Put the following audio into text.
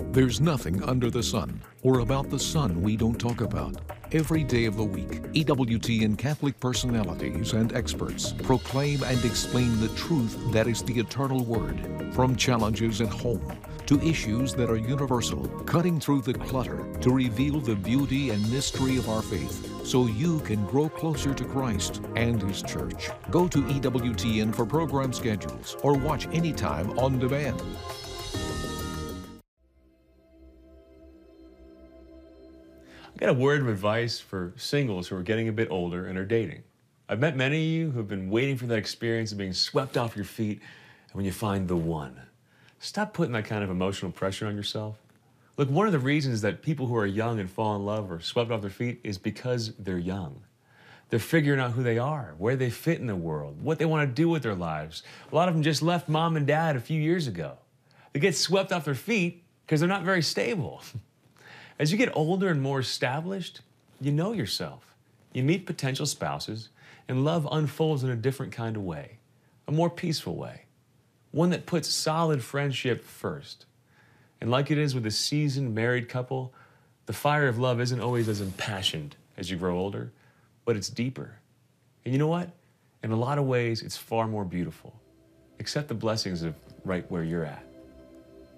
There's nothing under the sun or about the sun we don't talk about. Every day of the week, EWTN Catholic personalities and experts proclaim and explain the truth that is the eternal Word. From challenges at home to issues that are universal, cutting through the clutter to reveal the beauty and mystery of our faith so you can grow closer to Christ and His Church. Go to EWTN for program schedules or watch anytime on demand. I got a word of advice for singles who are getting a bit older and are dating. I've met many of you who have been waiting for that experience of being swept off your feet, and when you find the one. Stop putting that kind of emotional pressure on yourself. Look, one of the reasons that people who are young and fall in love or swept off their feet is because they're young. They're figuring out who they are, where they fit in the world, what they want to do with their lives. A lot of them just left mom and dad a few years ago. They get swept off their feet because they're not very stable. As you get older and more established, you know yourself. You meet potential spouses, and love unfolds in a different kind of way, a more peaceful way, one that puts solid friendship first. And like it is with a seasoned married couple, the fire of love isn't always as impassioned as you grow older, but it's deeper. And you know what? In a lot of ways, it's far more beautiful. Accept the blessings of right where you're at.